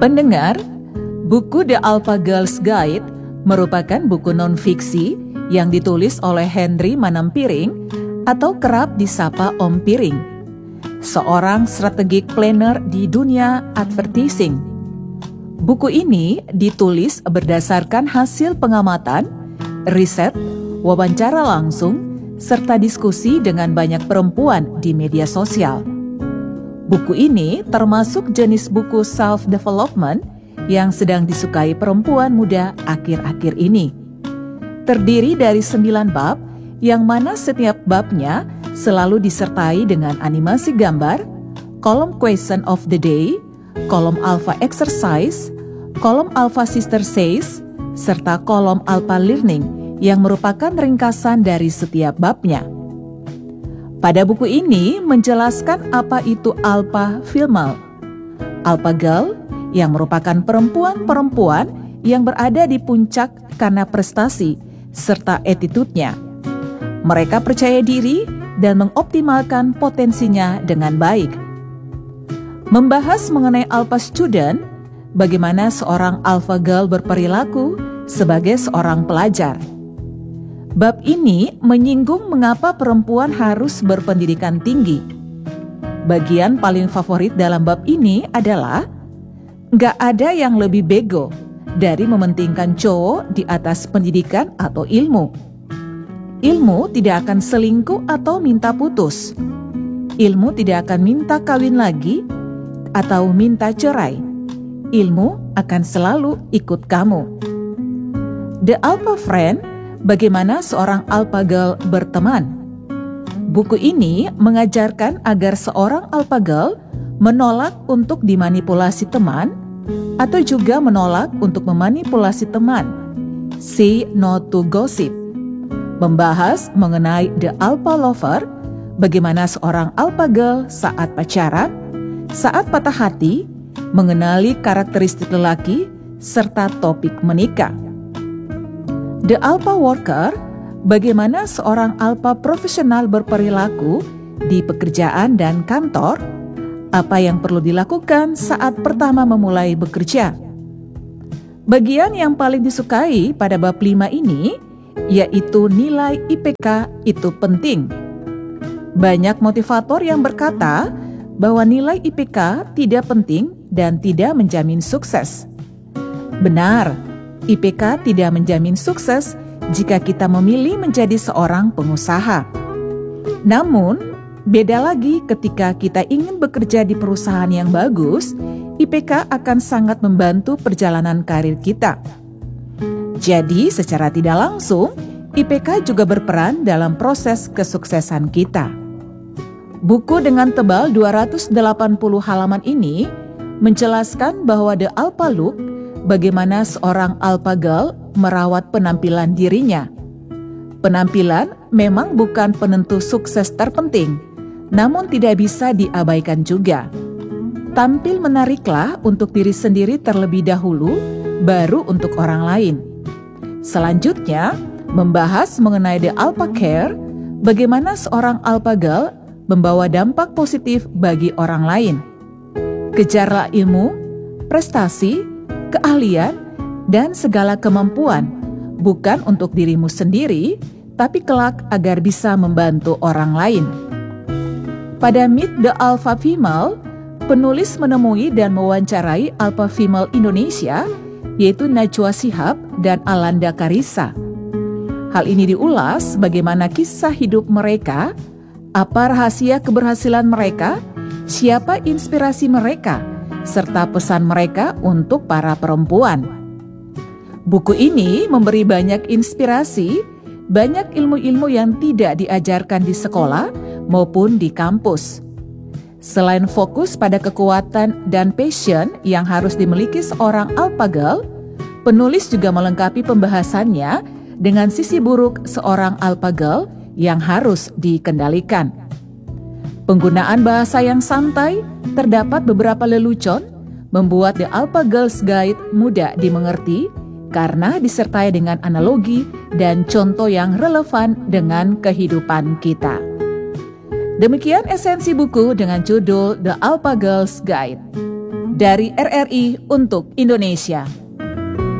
Pendengar, buku The Alpha Girls Guide merupakan buku non-fiksi yang ditulis oleh Henry Manampiring atau kerap disapa Om Piring, seorang strategic planner di dunia advertising. Buku ini ditulis berdasarkan hasil pengamatan, riset, wawancara langsung, serta diskusi dengan banyak perempuan di media sosial. Buku ini termasuk jenis buku self-development yang sedang disukai perempuan muda akhir-akhir ini. Terdiri dari 9 bab, yang mana setiap babnya selalu disertai dengan animasi gambar, kolom question of the day, kolom alpha exercise, kolom alpha sister says, serta kolom alpha learning yang merupakan ringkasan dari setiap babnya. Pada buku ini menjelaskan apa itu alpha female, alpha girl yang merupakan perempuan-perempuan yang berada di puncak karena prestasi serta attitude-nya. Mereka percaya diri dan mengoptimalkan potensinya dengan baik. Membahas mengenai alpha student, bagaimana seorang alpha girl berperilaku sebagai seorang pelajar. Bab ini menyinggung mengapa perempuan harus berpendidikan tinggi. Bagian paling favorit dalam bab ini adalah gak ada yang lebih bego dari mementingkan cowok di atas pendidikan atau ilmu. Ilmu tidak akan selingkuh atau minta putus. Ilmu tidak akan minta kawin lagi atau minta cerai. Ilmu akan selalu ikut kamu. The Alpha Friend, bagaimana seorang alpha girl berteman. Buku ini mengajarkan agar seorang alpha girl menolak untuk dimanipulasi teman atau juga menolak untuk memanipulasi teman. Say no to gossip. Membahas mengenai the alpha lover, bagaimana seorang alpha girl saat pacaran, saat patah hati, mengenali karakteristik lelaki, serta topik menikah. The Alpha Worker, bagaimana seorang alpha profesional berperilaku di pekerjaan dan kantor, apa yang perlu dilakukan saat pertama memulai bekerja. Bagian yang paling disukai pada bab 5 ini, yaitu nilai IPK itu penting. Banyak motivator yang berkata bahwa nilai IPK tidak penting dan tidak menjamin sukses. Benar, IPK tidak menjamin sukses jika kita memilih menjadi seorang pengusaha. Namun, beda lagi ketika kita ingin bekerja di perusahaan yang bagus, IPK akan sangat membantu perjalanan karir kita. Jadi, secara tidak langsung, IPK juga berperan dalam proses kesuksesan kita. Buku dengan tebal 280 halaman ini menjelaskan bahwa The Alpha Look, bagaimana seorang alpha girl merawat penampilan dirinya. Penampilan memang bukan penentu sukses terpenting, namun tidak bisa diabaikan juga. Tampil menariklah untuk diri sendiri terlebih dahulu, baru untuk orang lain. Selanjutnya, membahas mengenai the alpha care, bagaimana seorang alpha girl membawa dampak positif bagi orang lain. Kejarlah ilmu, prestasi, keahlian, dan segala kemampuan, bukan untuk dirimu sendiri, tapi kelak agar bisa membantu orang lain. Pada Meet the Alpha Female, penulis menemui dan mewawancarai Alpha Female Indonesia, yaitu Najwa Shihab dan Alanda Karissa. Hal ini diulas bagaimana kisah hidup mereka, apa rahasia keberhasilan mereka, siapa inspirasi mereka, serta pesan mereka untuk para perempuan. Buku ini memberi banyak inspirasi, banyak ilmu-ilmu yang tidak diajarkan di sekolah maupun di kampus. Selain fokus pada kekuatan dan passion yang harus dimiliki seorang alpha girl, penulis juga melengkapi pembahasannya dengan sisi buruk seorang alpha girl yang harus dikendalikan. Penggunaan bahasa yang santai, terdapat beberapa lelucon, membuat The Alpha Girls Guide mudah dimengerti karena disertai dengan analogi dan contoh yang relevan dengan kehidupan kita. Demikian esensi buku dengan judul The Alpha Girls Guide. dari RRI untuk Indonesia.